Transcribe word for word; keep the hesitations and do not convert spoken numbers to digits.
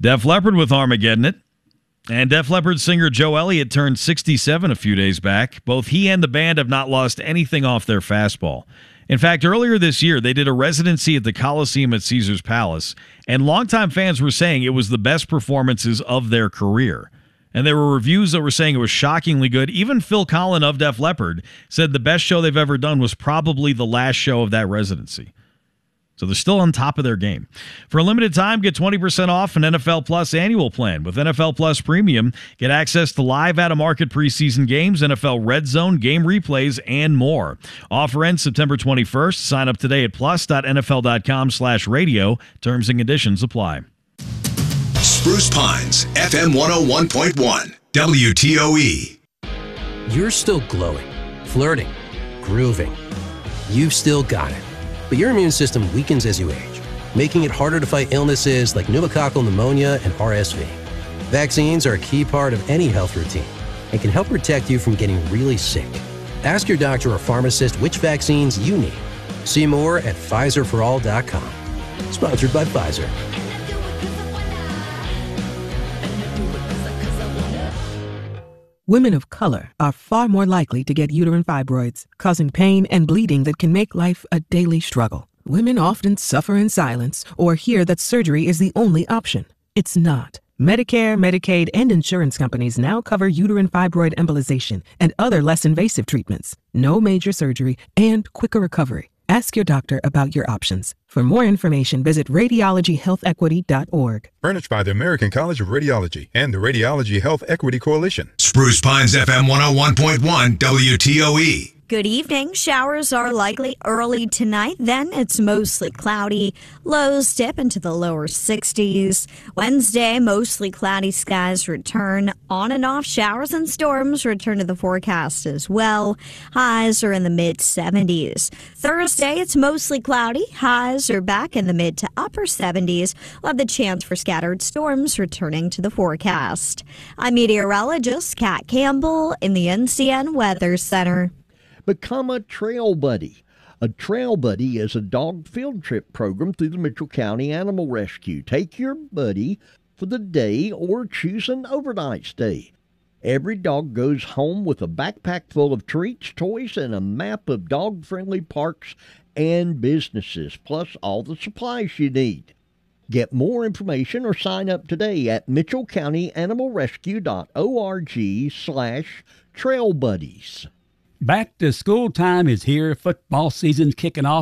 Def Leppard with Armageddon It. And Def Leppard singer Joe Elliott turned sixty-seven a few days back. Both he and the band have not lost anything off their fastball. In fact, earlier this year, they did a residency at the Coliseum at Caesars Palace, and longtime fans were saying it was the best performances of their career. And there were reviews that were saying it was shockingly good. Even Phil Collen of Def Leppard said the best show they've ever done was probably the last show of that residency. So they're still on top of their game. For a limited time, get twenty percent off an N F L Plus annual plan. With N F L Plus Premium, get access to live out-of-market preseason games, N F L Red Zone, game replays, and more. Offer ends September twenty-first. Sign up today at plus.nfl.com slash radio. Terms and conditions apply. Spruce Pines, F M one oh one point one, W T O E. You're still glowing, flirting, grooving. You've still got it. But your immune system weakens as you age, making it harder to fight illnesses like pneumococcal pneumonia and R S V. Vaccines are a key part of any health routine and can help protect you from getting really sick. Ask your doctor or pharmacist which vaccines you need. See more at Pfizer for all dot com. Sponsored by Pfizer. Women of color are far more likely to get uterine fibroids, causing pain and bleeding that can make life a daily struggle. Women often suffer in silence or hear that surgery is the only option. It's not. Medicare, Medicaid, and insurance companies now cover uterine fibroid embolization and other less invasive treatments. No major surgery and quicker recovery. Ask your doctor about your options. For more information, visit radiology health equity dot org. Furnished by the American College of Radiology and the Radiology Health Equity Coalition. Spruce Pines, F M one oh one point one, W T O E. Good evening. Showers are likely early tonight. Then it's mostly cloudy. Lows dip into the lower sixties. Wednesday, mostly cloudy skies return. On and off showers and storms return to the forecast as well. Highs are in the mid seventies. Thursday, it's mostly cloudy. Highs are back in the mid to upper seventies. We'll have the chance for scattered storms returning to the forecast. I'm meteorologist Kat Campbell in the N C N Weather Center. Become a Trail Buddy. A Trail Buddy is a dog field trip program through the Mitchell County Animal Rescue. Take your buddy for the day or choose an overnight stay. Every dog goes home with a backpack full of treats, toys, and a map of dog-friendly parks and businesses, plus all the supplies you need. Get more information or sign up today at mitchell county animal rescue dot org slash trail buddies. Back to school time is here. Football season's kicking off.